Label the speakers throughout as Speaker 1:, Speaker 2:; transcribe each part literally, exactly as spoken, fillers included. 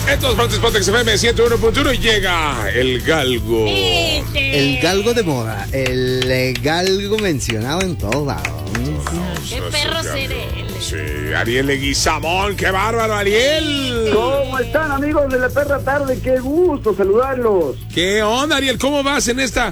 Speaker 1: En todas partes, Pontex F M ciento uno punto uno llega el galgo.
Speaker 2: El galgo de moda, el eh, galgo mencionado en todos lados.
Speaker 3: Qué perro seré.
Speaker 1: Sí, Ariel Leguizamón, qué bárbaro, Ariel.
Speaker 4: ¿Cómo están, amigos de la perra tarde? Qué gusto saludarlos.
Speaker 1: ¿Qué onda, Ariel? ¿Cómo vas en esta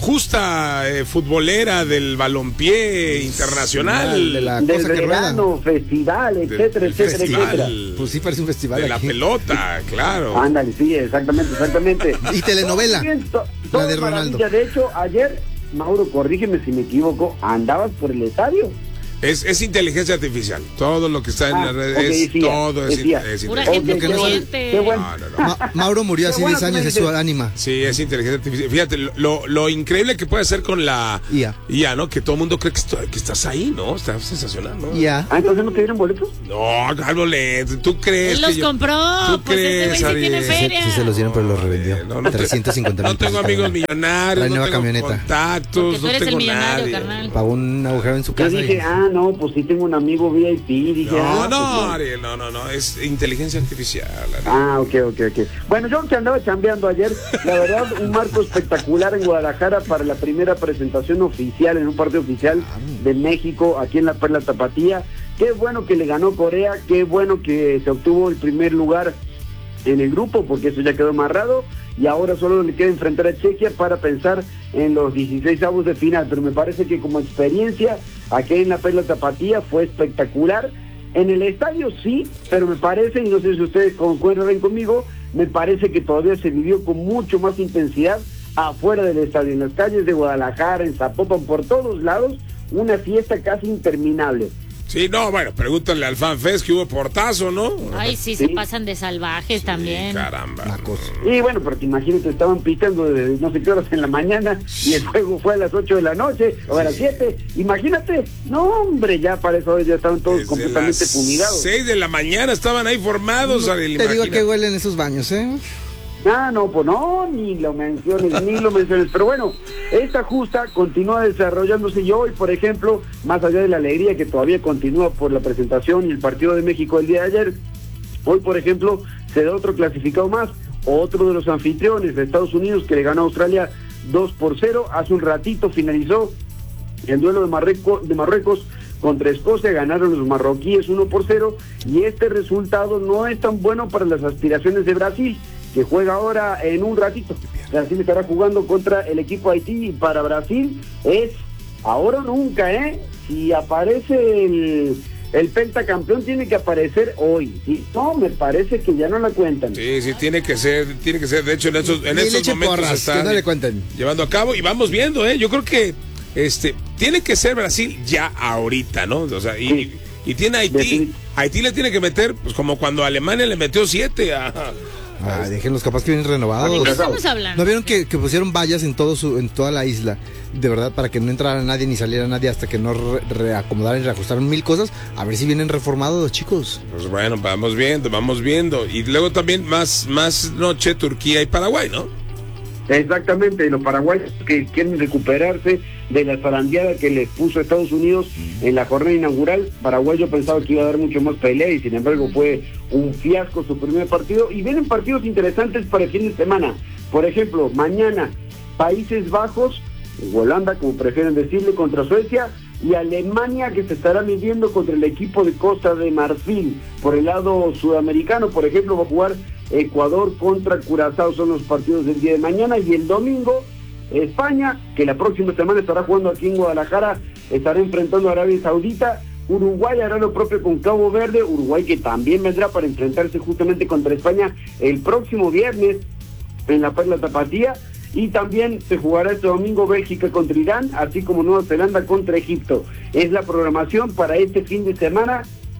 Speaker 1: justa eh, futbolera del balompié internacional?
Speaker 2: De la
Speaker 4: Del
Speaker 2: cosa que
Speaker 4: verano, festival, etcétera,
Speaker 1: Del
Speaker 4: etcétera,
Speaker 1: festival.
Speaker 4: etcétera.
Speaker 2: Pues sí, parece un festival
Speaker 1: De la
Speaker 2: aquí.
Speaker 1: pelota, claro.
Speaker 4: Ándale, sí, exactamente, exactamente.
Speaker 2: Y telenovela.
Speaker 4: Todo bien, to-
Speaker 2: La
Speaker 4: todo
Speaker 2: de Ronaldo.
Speaker 4: maravilla. De hecho, ayer, Mauro, corrígeme si me equivoco, ¿andabas por el estadio?
Speaker 1: Es, es inteligencia artificial. Todo lo que está en
Speaker 4: Ah,
Speaker 1: las redes,
Speaker 4: ok,
Speaker 1: es,
Speaker 4: decía,
Speaker 1: todo es,
Speaker 4: decía.
Speaker 1: es
Speaker 3: Pura
Speaker 1: inteligencia.
Speaker 3: gente
Speaker 4: Ok, qué bueno,
Speaker 3: corriente.
Speaker 4: qué bueno.
Speaker 1: No, no, no.
Speaker 2: Ma- Mauro murió hace
Speaker 4: Qué bueno
Speaker 2: diez años,
Speaker 4: que
Speaker 2: es su
Speaker 4: me
Speaker 2: ánima.
Speaker 1: Sí, es inteligencia artificial. Fíjate, lo, lo increíble que puede hacer con la
Speaker 2: I A.
Speaker 1: I A, ¿no? Que todo el mundo cree que, esto- que estás ahí, ¿no? Está sensacional, ¿no?
Speaker 2: Ya.
Speaker 4: Ah, entonces no te dieron boletos.
Speaker 1: No, Álvaro, ¿tú crees
Speaker 3: Él
Speaker 1: que
Speaker 3: los
Speaker 1: yo-
Speaker 3: compró.
Speaker 1: ¿Tú
Speaker 3: Pues este
Speaker 1: crees,
Speaker 3: güey sí tiene
Speaker 1: Ariel?
Speaker 2: Sí,
Speaker 3: feria.
Speaker 2: sí se los dieron, pero los
Speaker 1: Eh,
Speaker 2: revendió.
Speaker 1: no, no te-
Speaker 2: trescientos cincuenta mil
Speaker 1: No tengo
Speaker 2: pesos cada
Speaker 1: amigos
Speaker 2: uno.
Speaker 1: millonarios,
Speaker 2: Trae
Speaker 1: no
Speaker 2: nueva
Speaker 1: tengo
Speaker 2: camioneta.
Speaker 1: contactos,
Speaker 3: Porque tú
Speaker 1: no
Speaker 3: eres el
Speaker 1: tengo
Speaker 3: millonario,
Speaker 1: nadie.
Speaker 3: carnal.
Speaker 2: Pagó un agujero en su
Speaker 4: Yo
Speaker 2: casa.
Speaker 4: dije,
Speaker 2: y-
Speaker 4: ah, no, pues sí tengo un amigo V I P. Dije,
Speaker 1: No,
Speaker 4: ah,
Speaker 1: no,
Speaker 4: pues,
Speaker 1: Ariel, no, no, no, es inteligencia artificial. Ariel.
Speaker 4: Ah, ok, ok, ok. Bueno, yo que andaba chambeando ayer, la verdad, un marco espectacular en Guadalajara para la primera presentación oficial, en un partido oficial de México, aquí en la Perla Tapatía. Qué bueno que le ganó Corea, qué bueno que se obtuvo el primer lugar en el grupo, porque eso ya quedó amarrado, y ahora solo le queda enfrentar a Chequia para pensar en los dieciséis avos de final, pero me parece que como experiencia, aquí en la Perla Tapatía fue espectacular. En el estadio sí, pero me parece, y no sé si ustedes concuerdan conmigo, me parece que todavía se vivió con mucho más intensidad afuera del estadio, en las calles de Guadalajara, en Zapopan, por todos lados, una fiesta casi interminable.
Speaker 1: Sí, no, bueno, pregúntale al FanFest que hubo portazo, ¿no?
Speaker 3: Ay, sí,
Speaker 4: Sí.
Speaker 3: se pasan de salvajes también.
Speaker 1: Caramba.
Speaker 2: Nacos.
Speaker 4: Y bueno, pero te imagínate, estaban pitando desde no sé qué horas en la mañana y el juego fue a las ocho de la noche o a las siete. Imagínate, no hombre, ya para eso ya estaban todos
Speaker 1: Desde
Speaker 4: completamente
Speaker 1: las
Speaker 4: fumigados.
Speaker 1: seis de la mañana estaban ahí formados, Ariel,
Speaker 2: Te digo
Speaker 1: imagínate.
Speaker 2: que huelen esos baños, ¿eh?
Speaker 4: Ah, no, pues no, ni lo menciones, ni lo menciones. Pero bueno, esta justa continúa desarrollándose y hoy, por ejemplo, más allá de la alegría que todavía continúa por la presentación y el partido de México el día de ayer, hoy, por ejemplo, se da otro clasificado más, otro de los anfitriones de Estados Unidos que le ganó a Australia dos por cero. Hace un ratito finalizó el duelo de Marruecos, de Marruecos contra Escocia, ganaron los marroquíes uno por cero, y este resultado no es tan bueno para las aspiraciones de Brasil, que juega ahora en un ratito. Brasil estará jugando contra el equipo Haití, y para Brasil es ahora o nunca, ¿eh? Si aparece el, el pentacampeón, tiene que aparecer hoy. Si no, me parece que ya no la cuentan.
Speaker 1: Sí, sí, tiene que ser, tiene que ser. De hecho, en estos, en
Speaker 2: Ni le
Speaker 1: estos
Speaker 2: echen
Speaker 1: momentos
Speaker 2: porras,
Speaker 1: se
Speaker 2: que
Speaker 1: está
Speaker 2: no le cuenten.
Speaker 1: llevando a cabo y vamos viendo, ¿eh? Yo creo que este tiene que ser Brasil ya ahorita, ¿no? O sea, y,
Speaker 4: Sí.
Speaker 1: y tiene Haití.
Speaker 4: Definit-
Speaker 1: Haití le tiene que meter, pues como cuando Alemania le metió siete a...
Speaker 2: Ah, déjenlos, capaz que vienen renovados.
Speaker 3: ¿De qué
Speaker 4: Claro.
Speaker 3: estamos hablando?
Speaker 2: ¿No vieron que, que pusieron vallas en todo su, en toda la isla? De verdad, para que no entrara nadie ni saliera nadie hasta que no re- reacomodaran y reajustaron mil cosas. A ver si vienen reformados los chicos.
Speaker 1: Pues bueno, vamos viendo, vamos viendo. Y luego también más, más noche Turquía y Paraguay, ¿no?
Speaker 4: Exactamente, los paraguayos que quieren recuperarse de la zarandeada que les puso Estados Unidos en la jornada inaugural. Paraguay yo pensaba que iba a dar mucho más pelea y sin embargo fue un fiasco su primer partido. Y vienen partidos interesantes para el fin de semana. Por ejemplo, mañana Países Bajos, o Holanda como prefieren decirle, contra Suecia, y Alemania, que se estará midiendo contra el equipo de Costa de Marfil. Por el lado sudamericano, por ejemplo, va a jugar Ecuador contra Curazao, son los partidos del día de mañana. Y el domingo, España, que la próxima semana estará jugando aquí en Guadalajara, estará enfrentando a Arabia Saudita. Uruguay hará lo propio con Cabo Verde, Uruguay que también vendrá para enfrentarse justamente contra España el próximo viernes en la Perla Tapatía. Y también se jugará este domingo Bélgica contra Irán, así como Nueva Zelanda contra Egipto. Es la programación para este fin de semana.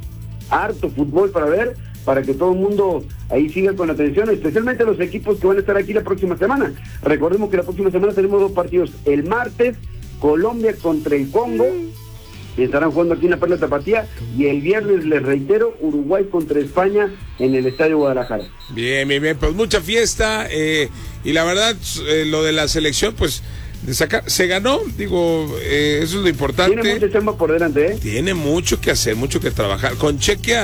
Speaker 4: Harto fútbol para ver, para que todo el mundo ahí siga con atención, especialmente los equipos que van a estar aquí la próxima semana. Recordemos que la próxima semana tenemos dos partidos. El martes, Colombia contra el Congo, estarán jugando aquí en la Perla Tapatía, y el viernes, les reitero, Uruguay contra España en el Estadio Guadalajara.
Speaker 1: Bien, bien, bien, pues mucha fiesta eh, y la verdad eh, lo de la selección, pues de sacar, se ganó, digo, eh, eso es lo importante.
Speaker 4: Tiene mucho tema por delante, ¿eh?
Speaker 1: Tiene mucho que hacer, mucho que trabajar. Con Chequia,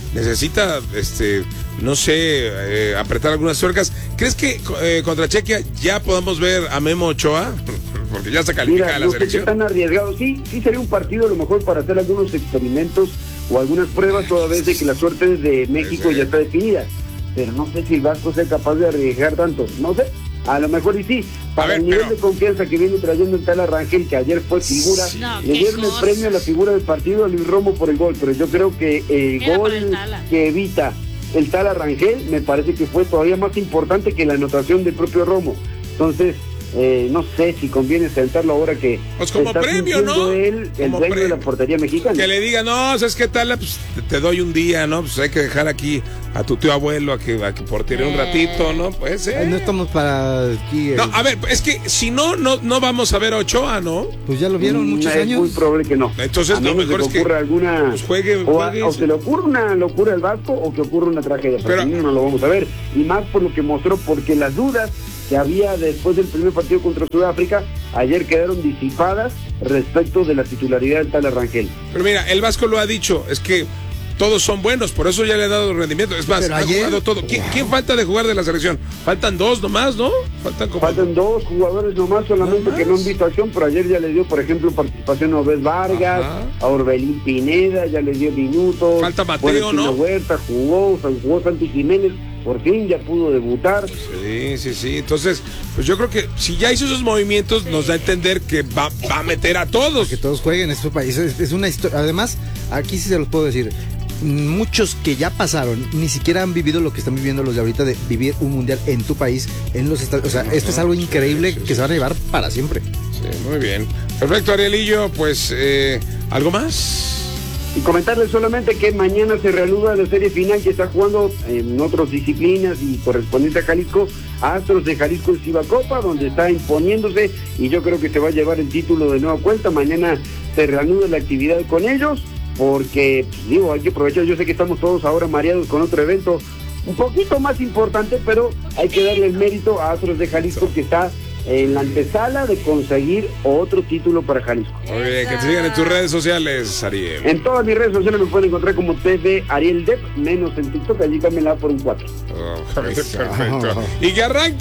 Speaker 1: necesita, este, no sé, eh, apretar algunas tuercas. ¿Crees que eh, contra Chequia ya podamos ver a Memo Ochoa? Porque ya se califica
Speaker 4: Mira,
Speaker 1: a la
Speaker 4: no sé qué
Speaker 1: selección.
Speaker 4: tan arriesgados. Sí, sí sería un partido a lo mejor para hacer algunos experimentos o algunas pruebas, toda vez de que la suerte de México
Speaker 1: Sí, sí.
Speaker 4: ya está definida. Pero no sé si el Vasco sea capaz de arriesgar tanto. No sé. A lo mejor y sí. Para
Speaker 1: ver,
Speaker 4: el nivel
Speaker 1: pero-
Speaker 4: de confianza que viene trayendo el tal Arrangel, que ayer fue figura,
Speaker 3: No,
Speaker 4: le
Speaker 3: qué
Speaker 4: dieron el
Speaker 3: cosa.
Speaker 4: premio a la figura del partido a Luis Romo por el gol. Pero yo creo que el
Speaker 3: Era
Speaker 4: gol
Speaker 3: para el Tala.
Speaker 4: que evita el tal Arrangel me parece que fue todavía más importante que la anotación del propio Romo. Entonces, eh, no sé si conviene sentarlo ahora que
Speaker 1: Pues como
Speaker 4: está
Speaker 1: premio,
Speaker 4: sintiendo
Speaker 1: ¿no?
Speaker 4: él, el
Speaker 1: Como
Speaker 4: dueño de la
Speaker 1: premio.
Speaker 4: portería mexicana.
Speaker 1: Que le diga, no, ¿sabes qué tal? Pues te, te doy un día, ¿no? Pues hay que dejar aquí a tu tío abuelo a que, a que portere un ratito, ¿no? Puede ser.
Speaker 2: Ay, no estamos para aquí. eh,
Speaker 1: No, a ver, es que si no, no, no vamos a ver a Ochoa, ¿no?
Speaker 2: Pues ya lo vieron
Speaker 4: Mm,
Speaker 2: muchos
Speaker 4: es
Speaker 2: años.
Speaker 4: muy probable que no.
Speaker 1: Entonces,
Speaker 4: a
Speaker 1: lo
Speaker 4: menos
Speaker 1: mejor
Speaker 4: de
Speaker 1: es
Speaker 4: que
Speaker 1: que,
Speaker 4: ocurra alguna
Speaker 1: pues, juegue-
Speaker 4: o, a-
Speaker 1: juegue
Speaker 4: o
Speaker 1: ese.
Speaker 4: se le ocurra una locura al Vasco o que ocurra una tragedia.
Speaker 1: Pero-
Speaker 4: Pero no lo vamos a ver. Y más por lo que mostró, porque las dudas que había después del primer partido contra Sudáfrica ayer quedaron disipadas respecto de la titularidad del tal Arrangel.
Speaker 1: Pero mira, el Vasco lo ha dicho, es que todos son buenos, por eso ya le ha dado rendimiento. Es más,
Speaker 2: Pero
Speaker 1: ha
Speaker 2: ayer-
Speaker 1: jugado todo. ¿Quién, quién falta de jugar de la selección? Faltan dos nomás, ¿no? Faltan como...
Speaker 4: Faltan dos jugadores nomás solamente
Speaker 1: ¿No
Speaker 4: que no han
Speaker 1: más?
Speaker 4: visto acción, pero ayer ya le dio, por ejemplo, participación a Obed Vargas,
Speaker 1: Ajá.
Speaker 4: a Orbelín Pineda, ya le dio minutos.
Speaker 1: Falta Mateo,
Speaker 4: Bueno, Chino
Speaker 1: ¿no?
Speaker 4: Huerta jugó, jugó Santi Jiménez, por fin ya pudo debutar.
Speaker 1: Sí, sí, sí. Entonces, pues yo creo que si ya hizo esos movimientos, nos da a entender que va, va a meter a todos.
Speaker 2: Que todos jueguen en este país. Es, es una historia. Además, aquí sí se los puedo decir. Muchos que ya pasaron ni siquiera han vivido lo que están viviendo los de ahorita de vivir un mundial en tu país, en los estadios. O sea, esto es algo increíble que se van a llevar para siempre.
Speaker 1: Sí, muy bien. Perfecto, Arielillo, pues, eh, ¿algo más?
Speaker 4: Y comentarles solamente que mañana se reanuda la serie final que está jugando en otras disciplinas y correspondiente a Jalisco, Astros de Jalisco en Cibacopa, donde está imponiéndose y yo creo que se va a llevar el título de nueva cuenta. Mañana se reanuda la actividad con ellos, porque, pues, digo, hay que aprovechar. Yo sé que estamos todos ahora mareados con otro evento un poquito más importante, pero hay que darle el mérito a Astros de Jalisco, que está en la antesala de conseguir otro título para Jalisco.
Speaker 1: Muy bien, que te sigan en tus redes sociales, Ariel.
Speaker 4: En todas mis redes sociales me pueden encontrar como T V Ariel Dep, menos en TikTok, allí cámbiala por un cuatro.
Speaker 1: Oh, perfecto. ¡Y que arranque!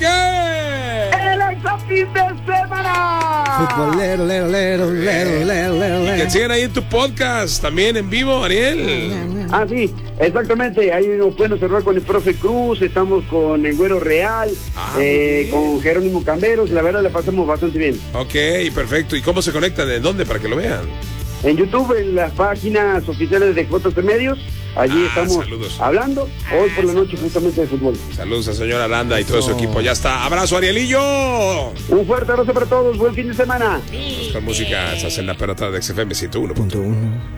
Speaker 4: ¡El extra fin de semana!
Speaker 2: Futbolero, lero, lero, lero, lero, lero,
Speaker 1: Que te
Speaker 2: lero.
Speaker 1: sigan ahí en tu podcast, también en vivo, Ariel.
Speaker 4: Ah, sí, exactamente. Ahí nos pueden observar con el profe Cruz, estamos con el Güero Real,
Speaker 1: Ah,
Speaker 4: eh,
Speaker 1: muy bien.
Speaker 4: con Jerónimo Camberos. La verdad la pasamos bastante bien.
Speaker 1: Ok, perfecto. ¿Y cómo se conecta? ¿De dónde? Para que lo vean.
Speaker 4: En YouTube, en las páginas oficiales de J T Medios, allí
Speaker 1: Ah,
Speaker 4: estamos
Speaker 1: saludos.
Speaker 4: hablando hoy por la noche justamente de fútbol.
Speaker 1: Saludos a señora Aranda y todo su equipo. Ya está. Abrazo, Arielillo.
Speaker 4: Un fuerte abrazo para todos, buen fin de semana.
Speaker 1: Con música, estás en la pelota de X F M ciento uno.
Speaker 2: Punto uno.